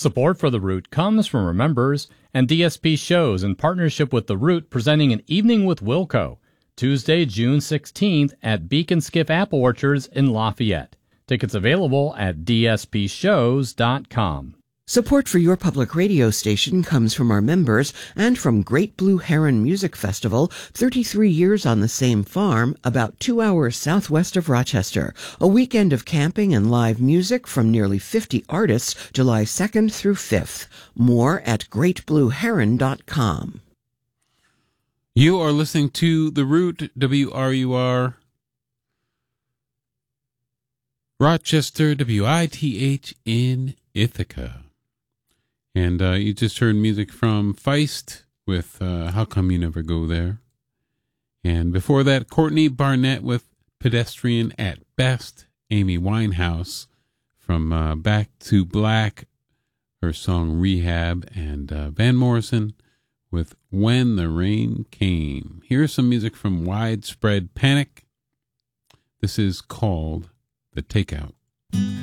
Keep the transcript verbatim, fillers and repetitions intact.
Support for The Root comes from our members and D S P Shows in partnership with The Root presenting an Evening with Wilco, Tuesday, June sixteenth at Beacon Skiff Apple Orchards in Lafayette. Tickets available at d s p shows dot com. Support for your public radio station comes from our members and from Great Blue Heron Music Festival, thirty-three years on the same farm, about two hours southwest of Rochester. A weekend of camping and live music from nearly fifty artists, July second through fifth. More at great blue heron dot com. You are listening to The Root, W R U R, Rochester, W I T H in Ithaca. And uh, you just heard music from Feist with uh, How Come You Never Go There. And before that, Courtney Barnett with Pedestrian at Best. Amy Winehouse from uh, Back to Black, her song Rehab. And uh, Van Morrison with When the Rain Came. Here's some music from Widespread Panic. This is called The Takeout.